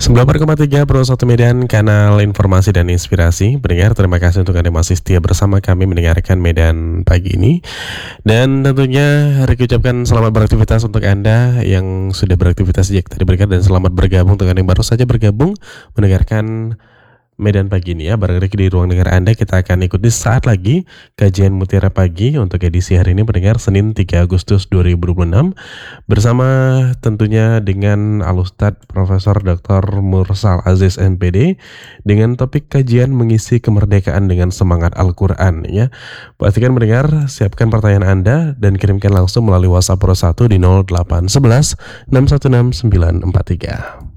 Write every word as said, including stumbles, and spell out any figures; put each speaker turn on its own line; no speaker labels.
sembilan puluh empat koma tiga Pro satu Medan, kanal informasi dan inspirasi. Pendengar, terima kasih untuk Anda masih setia bersama kami mendengarkan Medan pagi ini. Dan tentunya hari ucapkan selamat beraktivitas untuk Anda yang sudah beraktivitas sejak tadi berkat, dan selamat bergabung untuk Anda yang baru saja bergabung mendengarkan Medan pagi ini ya. Bareng Riki di ruang dengar Anda, kita akan ikuti saat lagi kajian Mutiara Pagi untuk edisi hari ini, pendengar, Senin tiga Agustus dua ribu dua puluh enam, bersama tentunya dengan Alustad Profesor doktor Mursal Aziz M P D dengan topik kajian mengisi kemerdekaan dengan semangat Al-Quran ya. Pastikan mendengar, siapkan pertanyaan Anda dan kirimkan langsung melalui WhatsApp Pro satu di nol delapan satu satu enam satu enam sembilan empat tiga.